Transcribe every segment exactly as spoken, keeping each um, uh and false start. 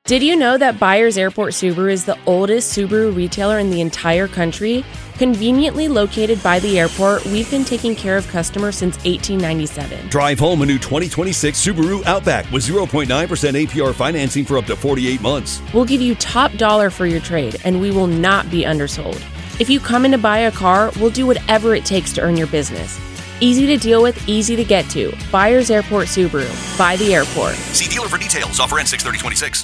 Did you know that Byers Airport Subaru is the oldest Subaru retailer in the entire country? Conveniently located by the airport, we've been taking care of customers since eighteen ninety-seven. Drive home a new twenty twenty-six Subaru Outback with zero point nine percent A P R financing for up to forty-eight months. We'll give you top dollar for your trade, and we will not be undersold. If you come in to buy a car, we'll do whatever it takes to earn your business. Easy to deal with, easy to get to. Byers Airport Subaru. By the airport. See dealer for details. Offer ends six thirty twenty-six.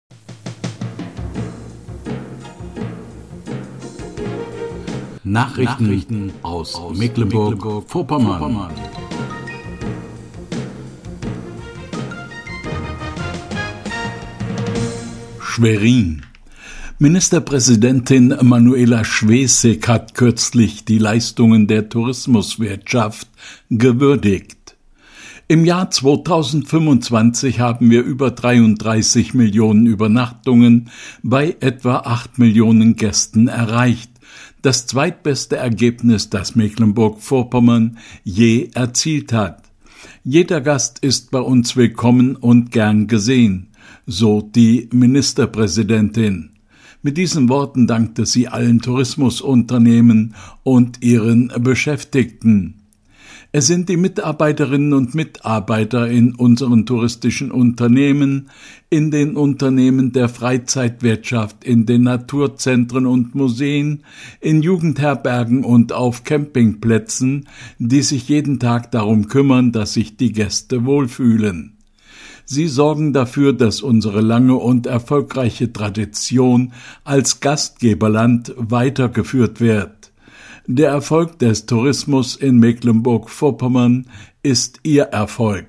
Nachrichten, Nachrichten aus, aus Mecklenburg-Vorpommern. Mecklenburg Schwerin. Ministerpräsidentin Manuela Schwesig hat kürzlich die Leistungen der Tourismuswirtschaft gewürdigt. Im Jahr zweitausendfünfundzwanzig haben wir über dreiunddreißig Millionen Übernachtungen bei etwa acht Millionen Gästen erreicht. Das zweitbeste Ergebnis, das Mecklenburg-Vorpommern je erzielt hat. Jeder Gast ist bei uns willkommen und gern gesehen, so die Ministerpräsidentin. Mit diesen Worten dankte sie allen Tourismusunternehmen und ihren Beschäftigten. Es sind die Mitarbeiterinnen und Mitarbeiter in unseren touristischen Unternehmen, in den Unternehmen der Freizeitwirtschaft, in den Naturzentren und Museen, in Jugendherbergen und auf Campingplätzen, die sich jeden Tag darum kümmern, dass sich die Gäste wohlfühlen. Sie sorgen dafür, dass unsere lange und erfolgreiche Tradition als Gastgeberland weitergeführt wird. Der Erfolg des Tourismus in Mecklenburg-Vorpommern ist ihr Erfolg.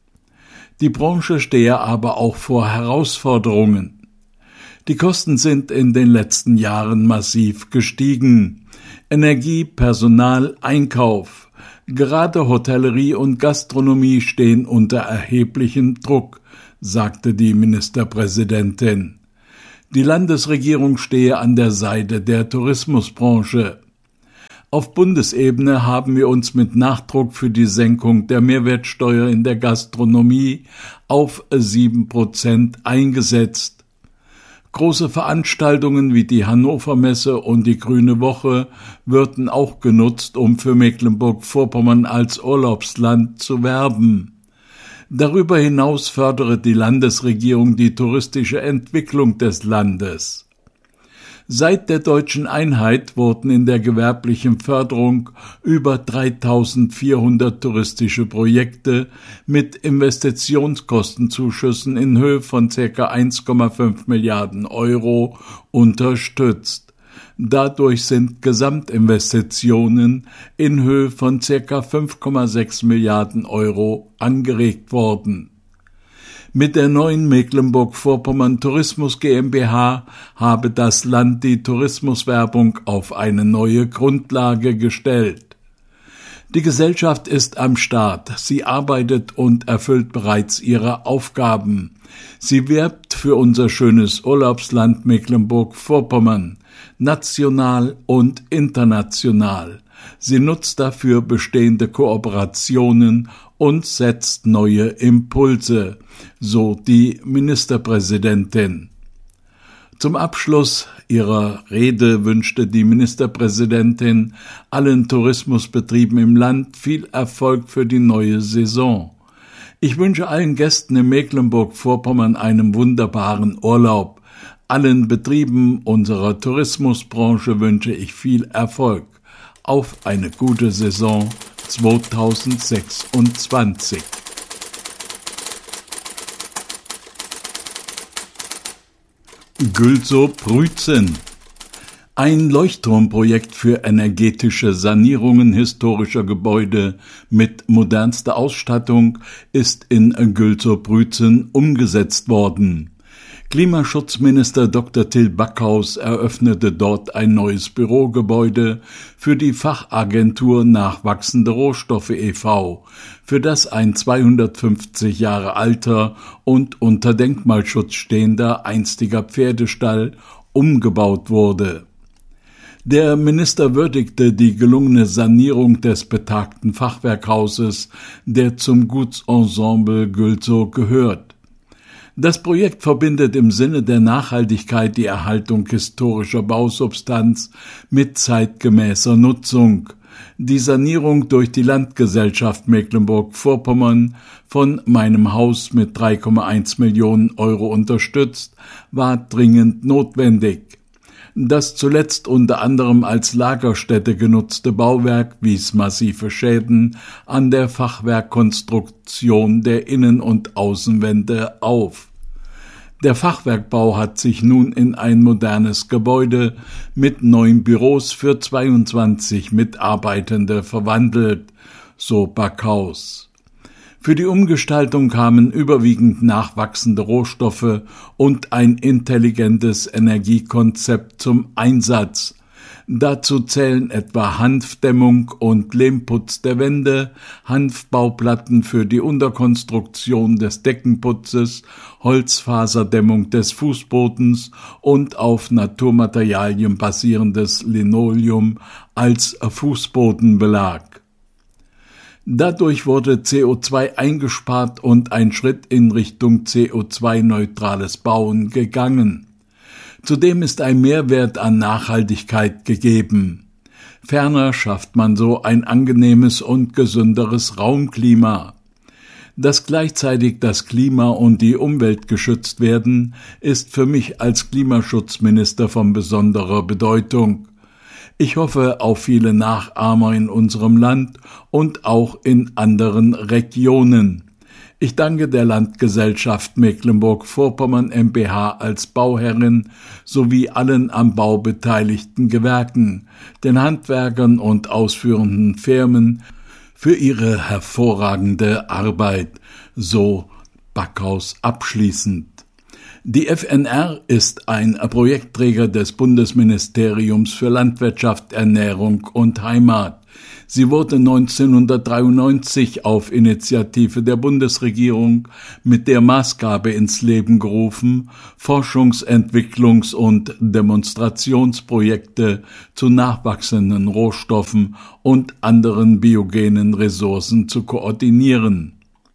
Die Branche stehe aber auch vor Herausforderungen. Die Kosten sind in den letzten Jahren massiv gestiegen. Energie, Personal, Einkauf. Gerade Hotellerie und Gastronomie stehen unter erheblichem Druck, sagte die Ministerpräsidentin. Die Landesregierung stehe an der Seite der Tourismusbranche. Auf Bundesebene haben wir uns mit Nachdruck für die Senkung der Mehrwertsteuer in der Gastronomie auf sieben Prozent eingesetzt. Große Veranstaltungen wie die Hannover Messe und die Grüne Woche würden auch genutzt, um für Mecklenburg-Vorpommern als Urlaubsland zu werben. Darüber hinaus fördere die Landesregierung die touristische Entwicklung des Landes. Seit der deutschen Einheit wurden in der gewerblichen Förderung über dreitausendvierhundert touristische Projekte mit Investitionskostenzuschüssen in Höhe von ca. eins Komma fünf Milliarden Euro unterstützt. Dadurch sind Gesamtinvestitionen in Höhe von ca. fünf Komma sechs Milliarden Euro angeregt worden. Mit der neuen Mecklenburg-Vorpommern Tourismus GmbH habe das Land die Tourismuswerbung auf eine neue Grundlage gestellt. Die Gesellschaft ist am Start, sie arbeitet und erfüllt bereits ihre Aufgaben. Sie wirbt für unser schönes Urlaubsland Mecklenburg-Vorpommern, national und international. Sie nutzt dafür bestehende Kooperationen und setzt neue Impulse, so die Ministerpräsidentin. Zum Abschluss ihrer Rede wünschte die Ministerpräsidentin allen Tourismusbetrieben im Land viel Erfolg für die neue Saison. Ich wünsche allen Gästen in Mecklenburg-Vorpommern einen wunderbaren Urlaub. Allen Betrieben unserer Tourismusbranche wünsche ich viel Erfolg auf eine gute Saison zweitausendsechsundzwanzig. Gülzow-Brützen. Ein Leuchtturmprojekt für energetische Sanierungen historischer Gebäude mit modernster Ausstattung ist in Gülzow-Brützen umgesetzt worden. Klimaschutzminister Doktor Till Backhaus eröffnete dort ein neues Bürogebäude für die Fachagentur Nachwachsende Rohstoffe e V, für das ein zweihundertfünfzig Jahre alter und unter Denkmalschutz stehender einstiger Pferdestall umgebaut wurde. Der Minister würdigte die gelungene Sanierung des betagten Fachwerkhauses, der zum Gutsensemble Gülzow gehört. Das Projekt verbindet im Sinne der Nachhaltigkeit die Erhaltung historischer Bausubstanz mit zeitgemäßer Nutzung. Die Sanierung durch die Landgesellschaft Mecklenburg-Vorpommern, von meinem Haus mit drei Komma eins Millionen Euro unterstützt, war dringend notwendig. Das zuletzt unter anderem als Lagerstätte genutzte Bauwerk wies massive Schäden an der Fachwerkkonstruktion der Innen- und Außenwände auf. Der Fachwerkbau hat sich nun in ein modernes Gebäude mit neun Büros für zweiundzwanzig Mitarbeitende verwandelt, so Backhaus. Für die Umgestaltung kamen überwiegend nachwachsende Rohstoffe und ein intelligentes Energiekonzept zum Einsatz. Dazu zählen etwa Hanfdämmung und Lehmputz der Wände, Hanfbauplatten für die Unterkonstruktion des Deckenputzes, Holzfaserdämmung des Fußbodens und auf Naturmaterialien basierendes Linoleum als Fußbodenbelag. Dadurch wurde C O zwei eingespart und ein Schritt in Richtung C O zwei neutrales Bauen gegangen. Zudem ist ein Mehrwert an Nachhaltigkeit gegeben. Ferner schafft man so ein angenehmes und gesünderes Raumklima. Dass gleichzeitig das Klima und die Umwelt geschützt werden, ist für mich als Klimaschutzminister von besonderer Bedeutung. Ich hoffe auf viele Nachahmer in unserem Land und auch in anderen Regionen. Ich danke der Landgesellschaft Mecklenburg-Vorpommern MbH als Bauherrin sowie allen am Bau beteiligten Gewerken, den Handwerkern und ausführenden Firmen für ihre hervorragende Arbeit, so Backhaus abschließend. Die F N R ist ein Projektträger des Bundesministeriums für Landwirtschaft, Ernährung und Heimat. Sie wurde neunzehnhundertdreiundneunzig auf Initiative der Bundesregierung mit der Maßgabe ins Leben gerufen, Forschungs-, Entwicklungs- und Demonstrationsprojekte zu nachwachsenden Rohstoffen und anderen biogenen Ressourcen zu koordinieren.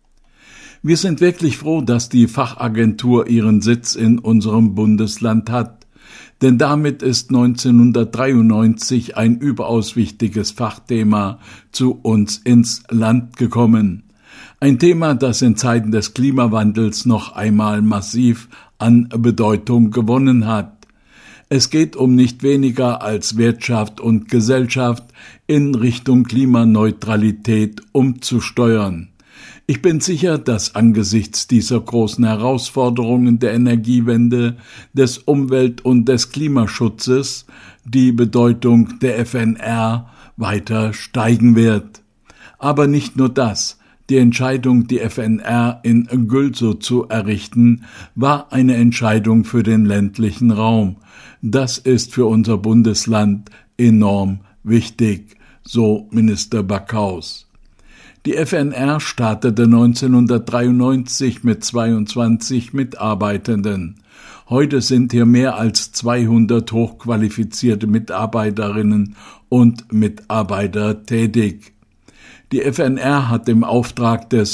Wir sind wirklich froh, dass die Fachagentur ihren Sitz in unserem Bundesland hat, denn damit ist neunzehnhundertdreiundneunzig ein überaus wichtiges Fachthema zu uns ins Land gekommen. Ein Thema, das in Zeiten des Klimawandels noch einmal massiv an Bedeutung gewonnen hat. Es geht um nicht weniger als Wirtschaft und Gesellschaft in Richtung Klimaneutralität umzusteuern. Ich bin sicher, dass angesichts dieser großen Herausforderungen der Energiewende, des Umwelt- und des Klimaschutzes die Bedeutung der F N R weiter steigen wird. Aber nicht nur das. Die Entscheidung, die F N R in Gülsow zu errichten, war eine Entscheidung für den ländlichen Raum. Das ist für unser Bundesland enorm wichtig, so Minister Backhaus. Die F N R startete neunzehnhundertdreiundneunzig mit zweiundzwanzig Mitarbeitenden. Heute sind hier mehr als zweihundert hochqualifizierte Mitarbeiterinnen und Mitarbeiter tätig. Die F N R hat im Auftrag des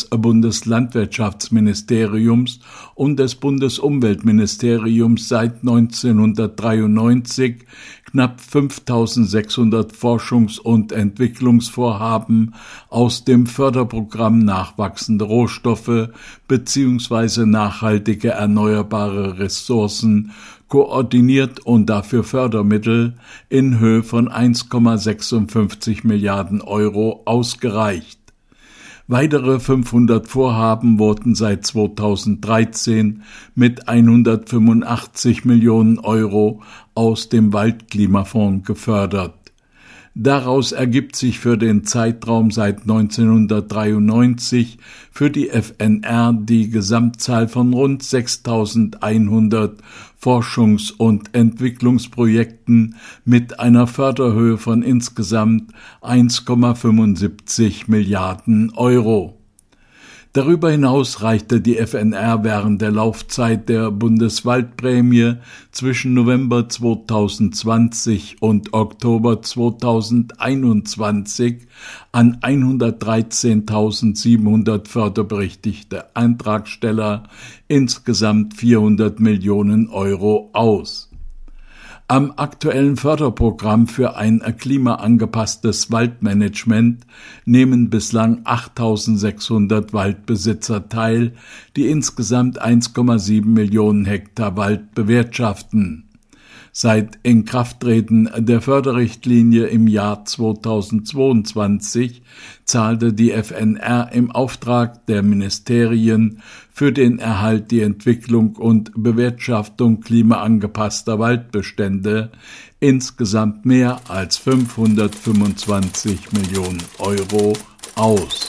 Bundeslandwirtschaftsministeriums und des Bundesumweltministeriums seit neunzehnhundertdreiundneunzig knapp fünftausendsechshundert Forschungs- und Entwicklungsvorhaben aus dem Förderprogramm Nachwachsende Rohstoffe bzw. nachhaltige erneuerbare Ressourcen koordiniert und dafür Fördermittel in Höhe von eins Komma sechsundfünfzig Milliarden Euro ausgereicht. Weitere fünfhundert Vorhaben wurden seit zweitausenddreizehn mit hundertfünfundachtzig Millionen Euro aus dem Waldklimafonds gefördert. Daraus ergibt sich für den Zeitraum seit neunzehnhundertdreiundneunzig für die F N R die Gesamtzahl von rund sechstausendeinhundert Forschungs- und Entwicklungsprojekten mit einer Förderhöhe von insgesamt eins Komma fünfundsiebzig Milliarden Euro. Darüber hinaus reichte die F N R während der Laufzeit der Bundeswaldprämie zwischen November zweitausendzwanzig und Oktober zweitausendeinundzwanzig an hundertdreizehntausendsiebenhundert förderberechtigte Antragsteller insgesamt vierhundert Millionen Euro aus. Am aktuellen Förderprogramm für ein klimaangepasstes Waldmanagement nehmen bislang achttausendsechshundert Waldbesitzer teil, die insgesamt eins Komma sieben Millionen Hektar Wald bewirtschaften. Seit Inkrafttreten der Förderrichtlinie im Jahr zweitausendzweiundzwanzig zahlte die F N R im Auftrag der Ministerien für den Erhalt, die Entwicklung und Bewirtschaftung klimaangepasster Waldbestände insgesamt mehr als fünfhundertfünfundzwanzig Millionen Euro aus.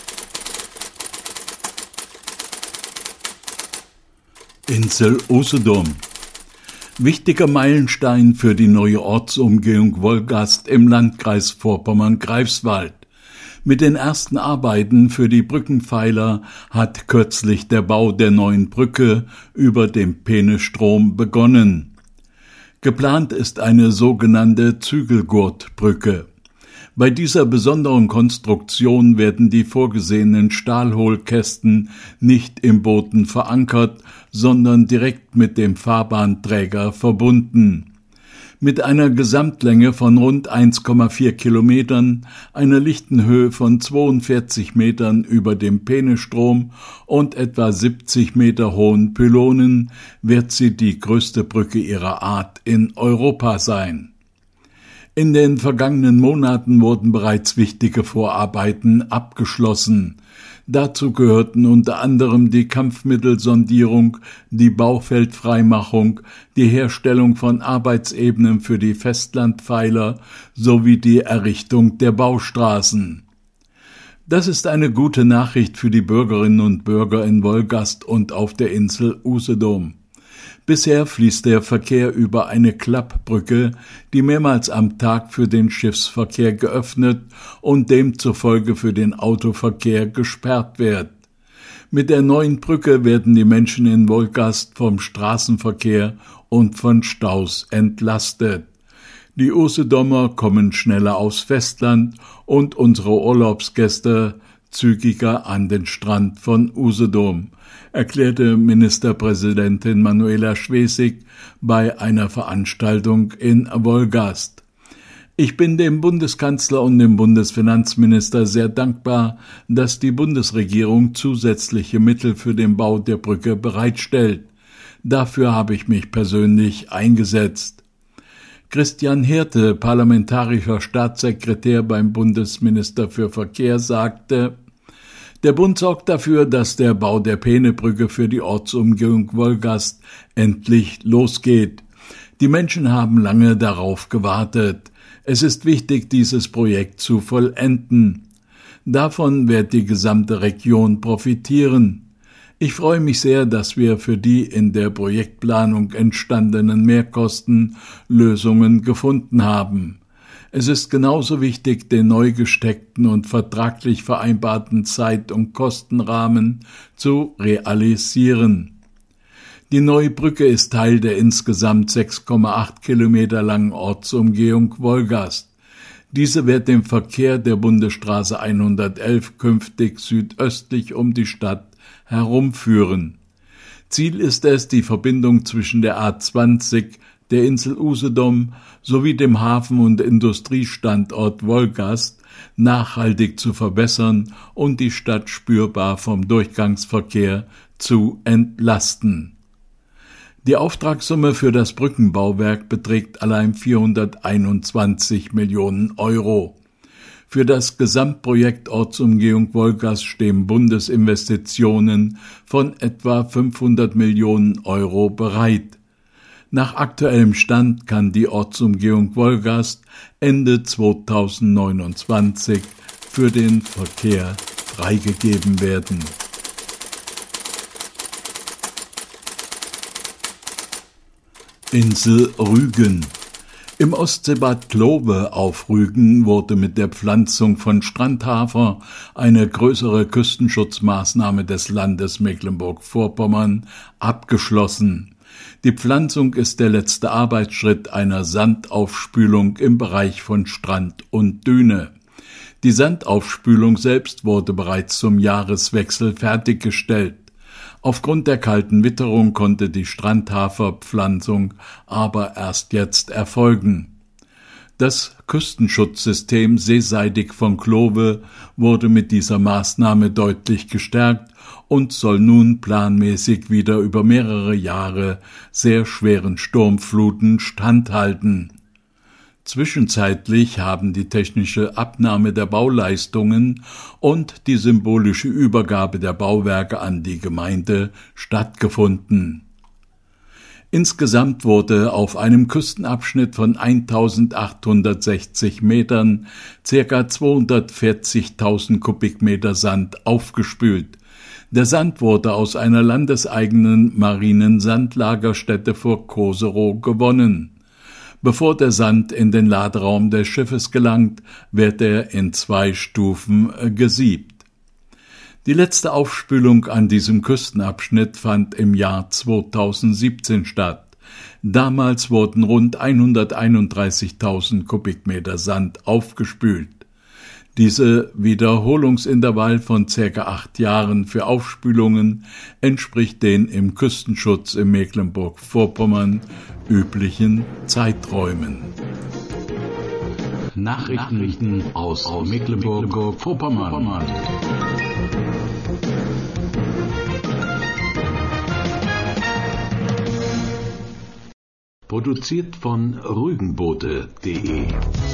Insel Usedom. Wichtiger Meilenstein für die neue Ortsumgehung Wolgast im Landkreis Vorpommern-Greifswald. Mit den ersten Arbeiten für die Brückenpfeiler hat kürzlich der Bau der neuen Brücke über dem Peenestrom begonnen. Geplant ist eine sogenannte Zügelgurtbrücke. Bei dieser besonderen Konstruktion werden die vorgesehenen Stahlhohlkästen nicht im Boden verankert, sondern direkt mit dem Fahrbahnträger verbunden. Mit einer Gesamtlänge von rund eins Komma vier Kilometern, einer lichten Höhe von zweiundvierzig Metern über dem Peenestrom und etwa siebzig Meter hohen Pylonen wird sie die größte Brücke ihrer Art in Europa sein. In den vergangenen Monaten wurden bereits wichtige Vorarbeiten abgeschlossen. Dazu gehörten unter anderem die Kampfmittelsondierung, die Baufeldfreimachung, die Herstellung von Arbeitsebenen für die Festlandpfeiler sowie die Errichtung der Baustraßen. Das ist eine gute Nachricht für die Bürgerinnen und Bürger in Wolgast und auf der Insel Usedom. Bisher fließt der Verkehr über eine Klappbrücke, die mehrmals am Tag für den Schiffsverkehr geöffnet und demzufolge für den Autoverkehr gesperrt wird. Mit der neuen Brücke werden die Menschen in Wolgast vom Straßenverkehr und von Staus entlastet. Die Usedomer kommen schneller aufs Festland und unsere Urlaubsgäste zügiger an den Strand von Usedom, erklärte Ministerpräsidentin Manuela Schwesig bei einer Veranstaltung in Wolgast. Ich bin dem Bundeskanzler und dem Bundesfinanzminister sehr dankbar, dass die Bundesregierung zusätzliche Mittel für den Bau der Brücke bereitstellt. Dafür habe ich mich persönlich eingesetzt. Christian Hirte, parlamentarischer Staatssekretär beim Bundesminister für Verkehr, sagte: Der Bund sorgt dafür, dass der Bau der Peenebrücke für die Ortsumgehung Wolgast endlich losgeht. Die Menschen haben lange darauf gewartet. Es ist wichtig, dieses Projekt zu vollenden. Davon wird die gesamte Region profitieren. Ich freue mich sehr, dass wir für die in der Projektplanung entstandenen Mehrkosten Lösungen gefunden haben. Es ist genauso wichtig, den neu gesteckten und vertraglich vereinbarten Zeit- und Kostenrahmen zu realisieren. Die neue Brücke ist Teil der insgesamt sechs Komma acht Kilometer langen Ortsumgehung Wolgast. Diese wird den Verkehr der Bundesstraße hundertelf künftig südöstlich um die Stadt herumführen. Ziel ist es, die Verbindung zwischen der A zwanzig, der Insel Usedom sowie dem Hafen- und Industriestandort Wolgast nachhaltig zu verbessern und die Stadt spürbar vom Durchgangsverkehr zu entlasten. Die Auftragssumme für das Brückenbauwerk beträgt allein vierhunderteinundzwanzig Millionen Euro. Für das Gesamtprojekt Ortsumgehung Wolgast stehen Bundesinvestitionen von etwa fünfhundert Millionen Euro bereit. Nach aktuellem Stand kann die Ortsumgehung Wolgast Ende zweitausendneunundzwanzig für den Verkehr freigegeben werden. Insel Rügen. Im Ostseebad Klobe auf Rügen wurde mit der Pflanzung von Strandhafer eine größere Küstenschutzmaßnahme des Landes Mecklenburg-Vorpommern abgeschlossen. Die Pflanzung ist der letzte Arbeitsschritt einer Sandaufspülung im Bereich von Strand und Düne. Die Sandaufspülung selbst wurde bereits zum Jahreswechsel fertiggestellt. Aufgrund der kalten Witterung konnte die Strandhaferpflanzung aber erst jetzt erfolgen. Das Küstenschutzsystem seeseitig von Klobe wurde mit dieser Maßnahme deutlich gestärkt und soll nun planmäßig wieder über mehrere Jahre sehr schweren Sturmfluten standhalten. Zwischenzeitlich haben die technische Abnahme der Bauleistungen und die symbolische Übergabe der Bauwerke an die Gemeinde stattgefunden. Insgesamt wurde auf einem Küstenabschnitt von eintausendachthundertsechzig Metern ca. zweihundertvierzigtausend Kubikmeter Sand aufgespült. Der Sand wurde aus einer landeseigenen marinen Sandlagerstätte vor Koserow gewonnen. Bevor der Sand in den Laderaum des Schiffes gelangt, wird er in zwei Stufen gesiebt. Die letzte Aufspülung an diesem Küstenabschnitt fand im Jahr zweitausendsiebzehn statt. Damals wurden rund hunderteinunddreißigtausend Kubikmeter Sand aufgespült. Diese Wiederholungsintervall von circa acht Jahren für Aufspülungen entspricht den im Küstenschutz in Mecklenburg-Vorpommern üblichen Zeiträumen. Nachrichten aus Mecklenburg-Vorpommern. Produziert von rügenboote punkt de